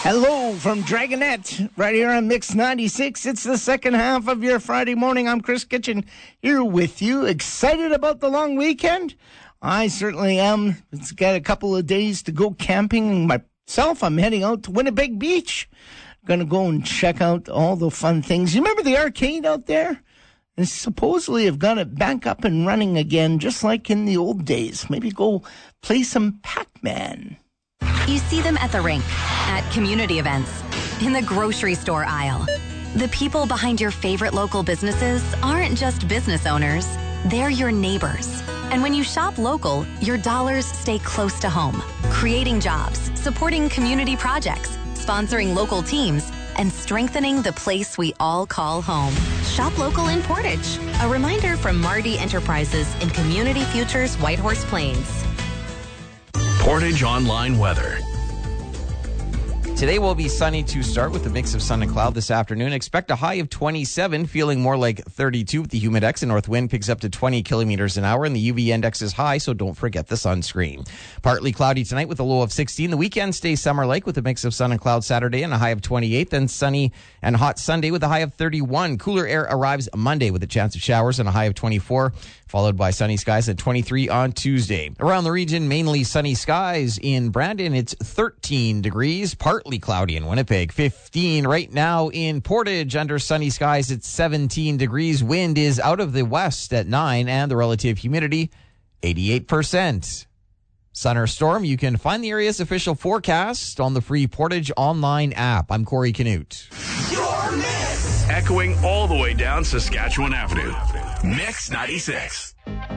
Hello from Dragonette, right here on Mix 96. It's the second half of your Friday morning. I'm Chris Kitchen here with you. Excited about the long weekend? I certainly am. It's got a couple of days to go camping. Myself, I'm heading out to Winnipeg Beach. Going to go and check out all the fun things. You remember the arcade out there? And supposedly have got it back up and running again, just like in the old days. Maybe go play some Pac-Man. You see them at the rink, at community events, in the grocery store aisle. The people behind your favorite local businesses aren't just business owners, they're your neighbors. And when you shop local, your dollars stay close to home, creating jobs, supporting community projects, sponsoring local teams, and strengthening the place we all call home. Shop local in Portage. A reminder from Marty Enterprises in Community Futures Whitehorse Plains. Portage Online weather. Today will be sunny to start with a mix of sun and cloud this afternoon. Expect a high of 27, feeling more like 32 with the humidex. And north wind picks up to 20 kilometers an hour, and the UV index is high, so don't forget the sunscreen. Partly cloudy tonight with a low of 16. The weekend stays summer-like with a mix of sun and cloud Saturday and a high of 28. Then sunny and hot Sunday with a high of 31. Cooler air arrives Monday with a chance of showers and a high of 24. Followed by sunny skies at 23 on Tuesday. Around the region, mainly sunny skies. In Brandon, it's 13 degrees, partly cloudy in Winnipeg. 15 right now in Portage. Under sunny skies, it's 17 degrees. Wind is out of the west at 9, and the relative humidity, 88%. Sun or storm, you can find the area's official forecast on the free Portage Online app. I'm Corey Canute. Your Mix. Echoing all the way down Saskatchewan Avenue. Mix 96.